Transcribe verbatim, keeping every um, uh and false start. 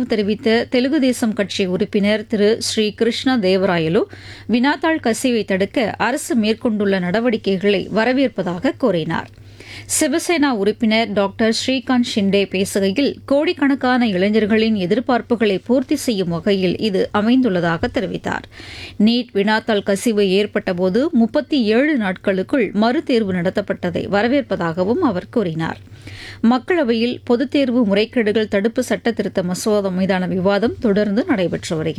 ஆதரவு தெரிவித்த தெலுங்கு தேசம் கட்சி உறுப்பினர் திரு ஸ்ரீ கிருஷ்ண தேவராயலு வினாத்தாள் கசிவை தடுக்க அரசு மேற்கொண்டுள்ள நடவடிக்கைகளை வரவேற்பதாக கூறினார். சிவசேனா உறுப்பினர் டாக்டர் ஸ்ரீகாந்த் ஷிண்டே பேசுகையில் கோடிக்கணக்கான இளைஞர்களின் எதிர்பார்ப்புகளை பூர்த்தி செய்யும் வகையில் இது அமைந்துள்ளதாக தெரிவித்தார். நீட் வினாத்தாள் கசிவு ஏற்பட்டபோது முப்பத்தி ஏழு நாட்களுக்குள் மறுதேர்வு நடத்தப்பட்டதை வரவேற்பதாகவும் அவர் கூறினார். மக்களவையில் பொதுத் தேர்வு முறைகேடுகள் தடுப்பு சட்ட திருத்த மசோதா மீதான விவாதம் தொடர்ந்து நடைபெற்று வருகிறது.